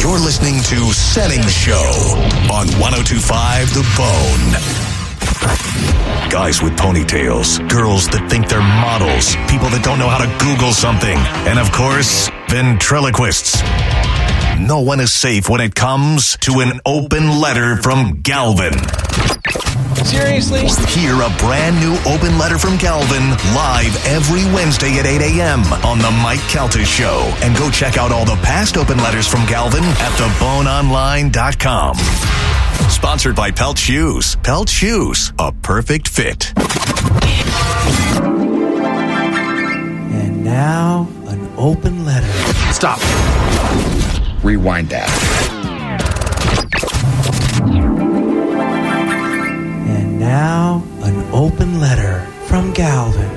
You're listening to Setting Show on 102.5 The Bone. Guys with ponytails, girls that think they're models, people that don't know how to Google something, and of course, ventriloquists. No one is safe when it comes to an open letter from Galvin. Seriously? Hear a brand new open letter from Galvin live every Wednesday at 8 a.m. on The Mike Calta Show. And go check out all the past open letters from Galvin at theboneonline.com. Sponsored by Pelt Shoes. Pelt Shoes, a perfect fit. And now, an open letter. Stop. Rewind that. And now, an open letter from Galvin.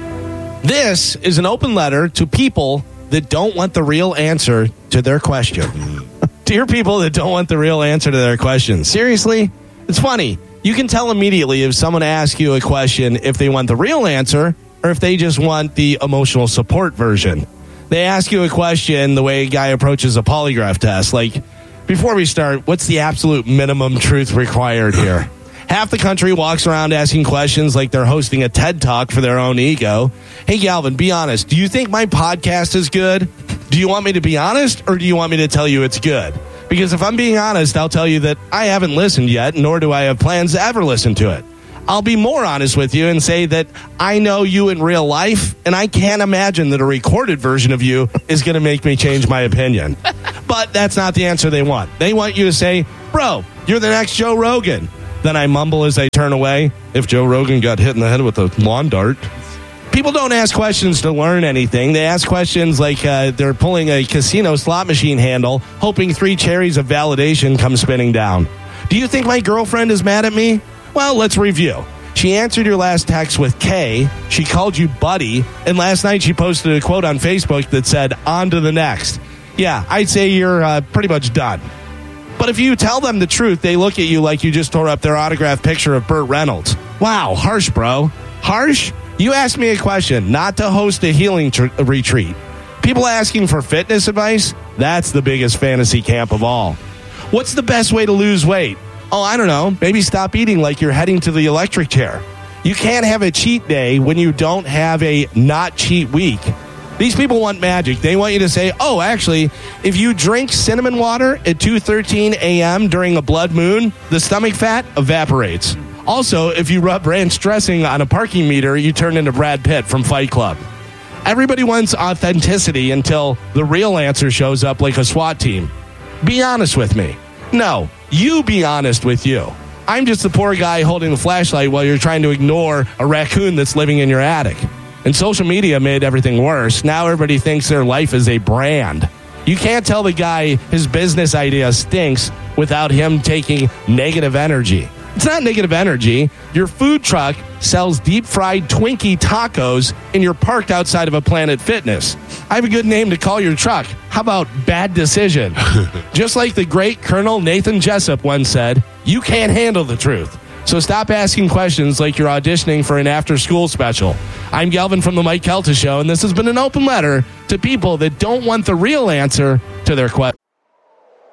This is an open letter to people that don't want the real answer to their question. Dear people that don't want the real answer to their question. Seriously? It's funny. You can tell immediately if someone asks you a question if they want the real answer or if they just want the emotional support version. They ask you a question the way a guy approaches a polygraph test. Like, before we start, what's the absolute minimum truth required here? Half the country walks around asking questions like they're hosting a TED Talk for their own ego. Hey, Galvin, be honest. Do you think my podcast is good? Do you want me to be honest, or do you want me to tell you it's good? Because if I'm being honest, I'll tell you that I haven't listened yet, nor do I have plans to ever listen to it. I'll be more honest with you and say that I know you in real life, and I can't imagine that a recorded version of you is going to make me change my opinion. But that's not the answer they want. They want you to say, bro, you're the next Joe Rogan. Then I mumble as I turn away, if Joe Rogan got hit in the head with a lawn dart. People don't ask questions to learn anything. They ask questions like they're pulling a casino slot machine handle, hoping 3 cherries of validation come spinning down. Do you think my girlfriend is mad at me? Well, let's review. She answered your last text with K, she called you buddy, and last night she posted a quote on Facebook that said, on to the next. Yeah, I'd say you're pretty much done. But if you tell them the truth, they look at you like you just tore up their autographed picture of Burt Reynolds. Wow, harsh, bro. Harsh? You asked me a question, not to host a healing retreat. People asking for fitness advice? That's the biggest fantasy camp of all. What's the best way to lose weight? Oh, I don't know. Maybe stop eating like you're heading to the electric chair. You can't have a cheat day when you don't have a not cheat week. These people want magic. They want you to say, oh, actually, if you drink cinnamon water at 2:13 a.m. during a blood moon, the stomach fat evaporates. Also, if you rub ranch dressing on a parking meter, you turn into Brad Pitt from Fight Club. Everybody wants authenticity until the real answer shows up like a SWAT team. Be honest with me. No, you be honest with you. I'm just the poor guy holding the flashlight while you're trying to ignore a raccoon that's living in your attic. And social media made everything worse. Now everybody thinks their life is a brand. You can't tell the guy his business idea stinks without him taking negative energy. It's not negative energy. Your food truck sells deep-fried Twinkie tacos and you're parked outside of a Planet Fitness. I have a good name to call your truck. How about Bad Decision? Just like the great Colonel Nathan Jessup once said, you can't handle the truth. So stop asking questions like you're auditioning for an after-school special. I'm Galvin from The Mike Calta Show, and this has been an open letter to people that don't want the real answer to their question.